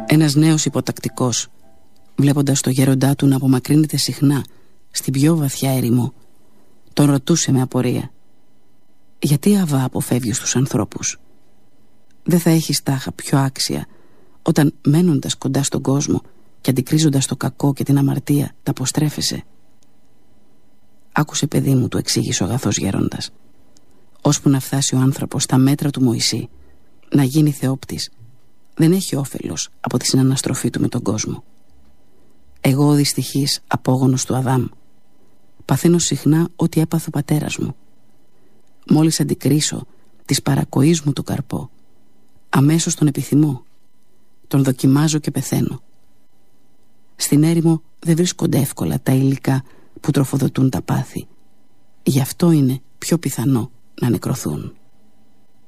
Ένας νέος υποτακτικός, βλέποντας το γέροντά του να απομακρύνεται συχνά στην πιο βαθιά έρημο, τον ρωτούσε με απορία: «Γιατί, Αβά, αποφεύγεις τους ανθρώπους? Δεν θα έχεις τάχα πιο άξια όταν, μένοντας κοντά στον κόσμο και αντικρίζοντας το κακό και την αμαρτία, τα αποστρέφεσαι?» «Άκουσε, παιδί μου», του εξήγησε ο αγαθός γέροντας, «ώσπου να φτάσει ο άνθρωπος στα μέτρα του Μωυσή, να γίνει θεόπτης, δεν έχει όφελος από τη συναναστροφή του με τον κόσμο. Εγώ, ο δυστυχής απόγονος του Αδάμ, παθαίνω συχνά ό,τι έπαθε ο πατέρας μου. Μόλις αντικρίσω της παρακοής μου το καρπό, αμέσως τον επιθυμώ, τον δοκιμάζω και πεθαίνω. Στην έρημο δεν βρίσκονται εύκολα τα υλικά που τροφοδοτούν τα πάθη. Γι' αυτό είναι πιο πιθανό να νεκρωθούν».